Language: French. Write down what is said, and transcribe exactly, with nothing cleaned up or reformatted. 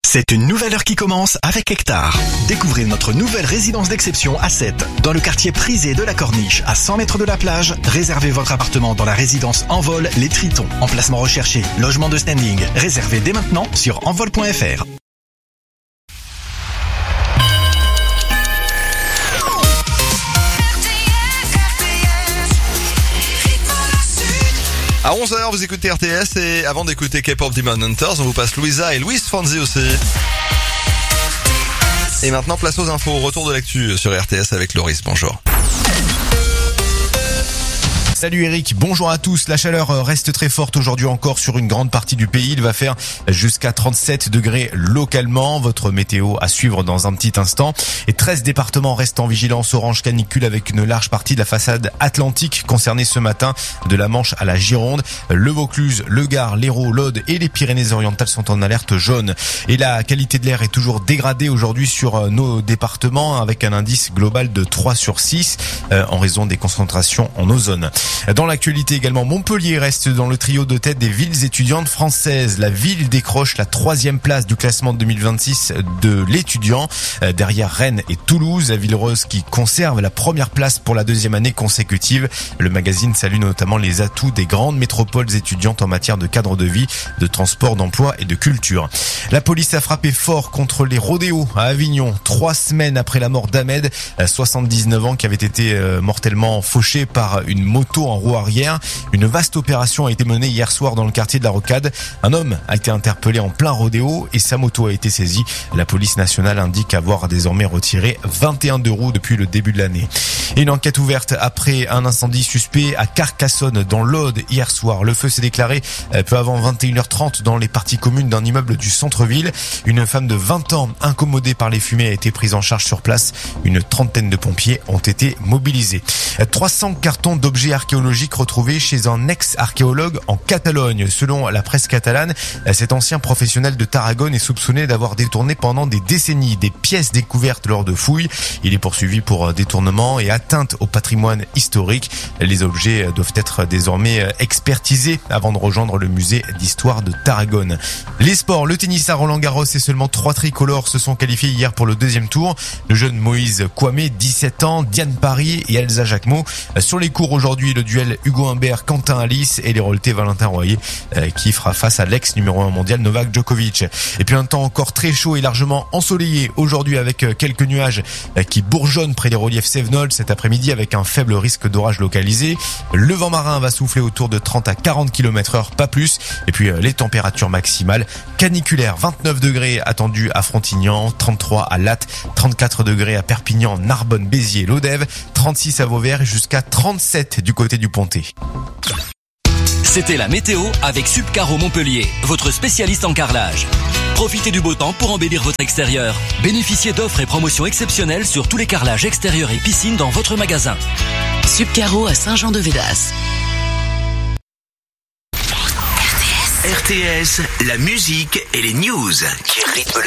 C'est une nouvelle heure qui commence avec Hectare. Découvrez notre nouvelle résidence d'exception à Sète, dans le quartier prisé de la Corniche, à cent mètres de la plage. Réservez votre appartement dans la résidence Envol Les Tritons. Emplacement recherché, logement de standing. Réservez dès maintenant sur envol point f r. À onze heures, vous écoutez R T S et avant d'écouter K-pop Demon Hunters, on vous passe Louisa et Luis Fonsi aussi. Et maintenant, place aux infos. Retour de l'actu sur R T S avec Loris. Bonjour. Salut Eric, bonjour à tous. La chaleur reste très forte aujourd'hui encore sur une grande partie du pays. Il va faire jusqu'à trente-sept degrés localement. Votre météo à suivre dans un petit instant. Et treize départements restent en vigilance orange canicule avec une large partie de la façade atlantique concernée ce matin, de la Manche à la Gironde. Le Vaucluse, le Gard, l'Hérault, l'Aude et les Pyrénées-Orientales sont en alerte jaune. Et la qualité de l'air est toujours dégradée aujourd'hui sur nos départements avec un indice global de trois sur six euh, en raison des concentrations en ozone. Dans l'actualité également, Montpellier reste dans le trio de tête des villes étudiantes françaises. La ville décroche la troisième place du classement deux mille vingt-six de l'étudiant, derrière Rennes et Toulouse. La ville rose qui conserve la première place pour la deuxième année consécutive. Le magazine salue notamment les atouts des grandes métropoles étudiantes en matière de cadre de vie, de transport, d'emploi et de culture. La police a frappé fort contre les rodéos à Avignon, trois semaines après la mort d'Ahmed, soixante-dix-neuf ans, qui avait été mortellement fauché par une moto en roue arrière. Une vaste opération a été menée hier soir dans le quartier de la Rocade. Un homme a été interpellé en plein rodéo et sa moto a été saisie. La police nationale indique avoir désormais retiré vingt et un deux roues depuis le début de l'année. Et une enquête ouverte après un incendie suspect à Carcassonne dans l'Aude hier soir. Le feu s'est déclaré peu avant vingt et une heures trente dans les parties communes d'un immeuble du centre-ville. Une femme de vingt ans incommodée par les fumées a été prise en charge sur place. Une trentaine de pompiers ont été mobilisés. trois cents cartons d'objets archéologiques retrouvés chez un ex-archéologue en Catalogne. Selon la presse catalane, cet ancien professionnel de Tarragone est soupçonné d'avoir détourné pendant des décennies des pièces découvertes lors de fouilles. Il est poursuivi pour détournement et atteinte au patrimoine historique. Les objets doivent être désormais expertisés avant de rejoindre le musée d'histoire de Tarragone. Les sports, le tennis à Roland-Garros et seulement trois tricolores se sont qualifiés hier pour le deuxième tour. Le jeune Moïse Kouamé, dix-sept ans, Diane Paris et Elsa Jacquemot. Sur les cours aujourd'hui, le duel Hugo Humbert, Quentin Alice et l'héroleté Valentin Royer euh, qui fera face à l'ex numéro un mondial Novak Djokovic. Et puis un temps encore très chaud et largement ensoleillé aujourd'hui avec euh, quelques nuages euh, qui bourgeonnent près des reliefs Cévenol cet après-midi avec un faible risque d'orage localisé. Le vent marin va souffler autour de trente à quarante kilomètres heure, pas plus. Et puis euh, les températures maximales caniculaires, vingt-neuf degrés attendus à Frontignan, trente-trois à Latte, trente-quatre degrés à Perpignan, Narbonne, Béziers, Lodève, trente-six à Vauvert et jusqu'à trente-sept du côté du Pontet. C'était la météo avec Subcaro Montpellier, votre spécialiste en carrelage. Profitez du beau temps pour embellir votre extérieur. Bénéficiez d'offres et promotions exceptionnelles sur tous les carrelages extérieurs et piscines dans votre magasin. Subcaro à Saint-Jean-de-Védas. R T S, la musique et les news qui rythment le